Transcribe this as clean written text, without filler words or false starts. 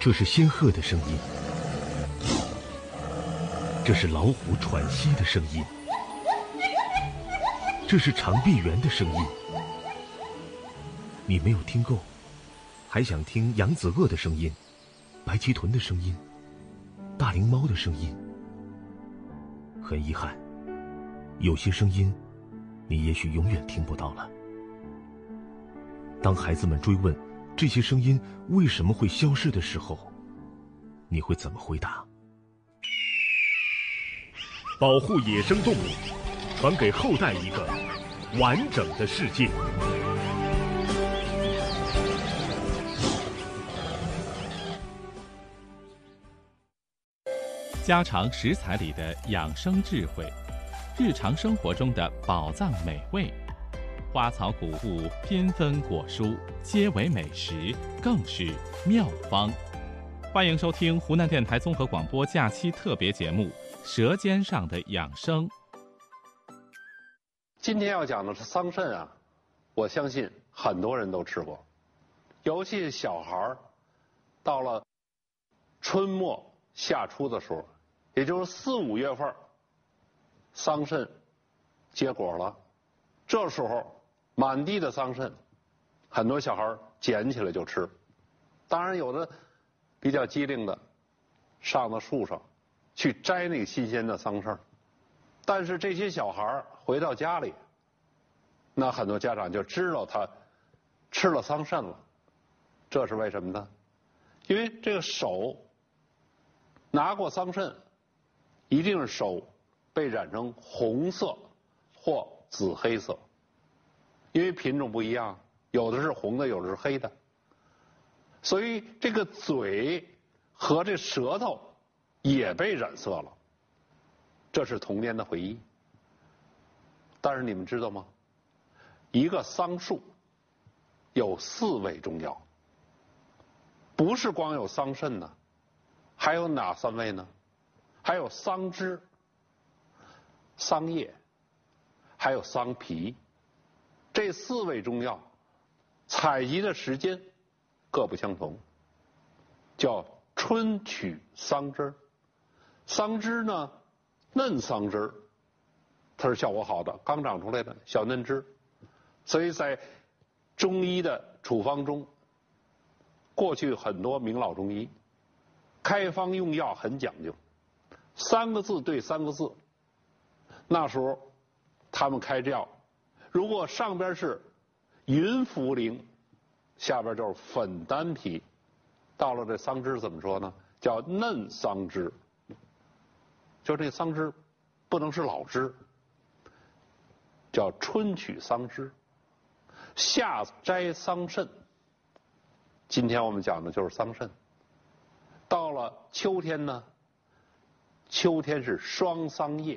这是仙鹤的声音，这是老虎喘息的声音，这是长臂猿的声音。你没有听够，还想听扬子鳄的声音、白鳍豚的声音、大灵猫的声音。很遗憾，有些声音你也许永远听不到了。当孩子们追问这些声音为什么会消失的时候，你会怎么回答？保护野生动物，传给后代一个完整的世界。 家常食材里的养生智慧，日常生活中的宝藏美味，花草谷物、缤纷果蔬，皆为美食，更是妙方。欢迎收听湖南电台综合广播假期特别节目《舌尖上的养生》。 今天要讲的是桑葚啊，我相信很多人都吃过，尤其小孩到了春末夏初的时候，也就是4、5月份，桑葚结果了，这时候满地的桑葚，很多小孩捡起来就吃。当然有的比较机灵的，上到树上去摘那个新鲜的桑葚。但是这些小孩回到家里，那很多家长就知道他吃了桑葚了。这是为什么呢？因为这个手拿过桑葚，一定是手被染成红色或紫黑色，因为品种不一样，有的是红的，有的是黑的，所以这个嘴和这舌头也被染色了。这是童年的回忆。但是你们知道吗？一个桑树有4味中药，不是光有桑葚呢，还有哪3味呢？还有桑枝、桑叶，还有桑皮。这4味中药采集的时间各不相同，叫春取桑枝。桑枝呢，嫩桑枝它是效果好的，刚长出来的小嫩枝，所以在中医的处方中，过去很多名老中医开方用药很讲究，3个字对3个字。那时候他们开这药，如果上边是云茯苓，下边就是粉丹皮，到了这桑枝怎么说呢？叫嫩桑枝。就这桑枝不能是老枝，叫春取桑枝，夏摘桑葚。今天我们讲的就是桑葚。到了秋天呢，秋天是霜桑叶。